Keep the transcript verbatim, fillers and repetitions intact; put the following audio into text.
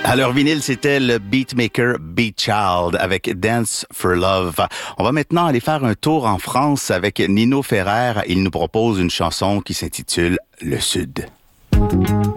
À leur vinyle, c'était le beatmaker Beat Child avec Dance for Love. On va maintenant aller faire un tour en France avec Nino Ferrer. Il nous propose une chanson qui s'intitule Le Sud.